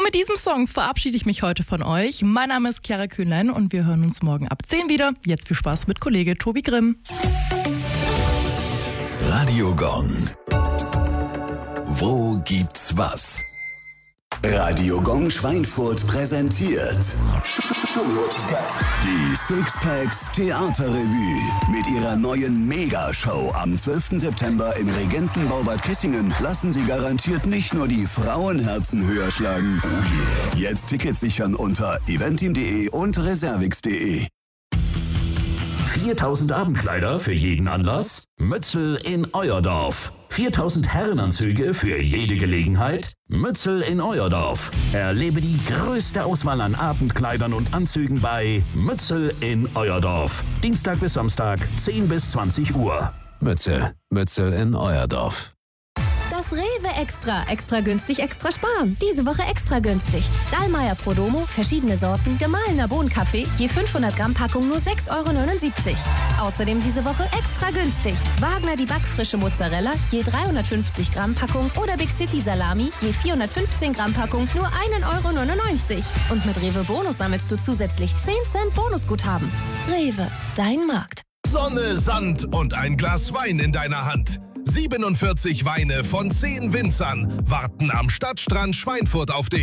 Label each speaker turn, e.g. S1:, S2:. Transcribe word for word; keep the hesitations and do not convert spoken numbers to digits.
S1: mit diesem Song verabschiede ich mich heute von euch. Mein Name ist Chiara Kühnlein und wir hören uns morgen ab zehn wieder. Jetzt viel Spaß mit Kollege Tobi Grimm.
S2: Radio Gong. Wo gibt's was? Radio Gong Schweinfurt präsentiert die Sixpacks Theaterrevue mit ihrer neuen Megashow am zwölften September im Regentenbau-Bad Kissingen lassen sie garantiert nicht nur die Frauenherzen höher schlagen. Jetzt Tickets sichern unter eventim punkt de und reservix punkt de.
S3: viertausend Abendkleider für jeden Anlass? Mützel in euer Dorf. viertausend Herrenanzüge für jede Gelegenheit? Mützel in euer Dorf. Erlebe die größte Auswahl an Abendkleidern und Anzügen bei Mützel in euer Dorf. Dienstag bis Samstag, zehn bis zwanzig Uhr.
S2: Mützel, Mützel in euer Dorf.
S4: Das Rewe Extra. Extra günstig, extra sparen. Diese Woche extra günstig. Dallmayr Prodomo, verschiedene Sorten, gemahlener Bohnenkaffee, je fünfhundert Gramm Packung nur sechs Euro neunundsiebzig. Außerdem diese Woche extra günstig. Wagner die backfrische Mozzarella, je dreihundertfünfzig Gramm Packung oder Big City Salami, je vierhundertfünfzehn Gramm Packung nur ein Euro neunundneunzig. Und mit Rewe Bonus sammelst du zusätzlich zehn Cent Bonusguthaben. Rewe, dein Markt.
S5: Sonne, Sand und ein Glas Wein in deiner Hand. siebenundvierzig Weine von zehn Winzern warten am Stadtstrand Schweinfurt auf dich.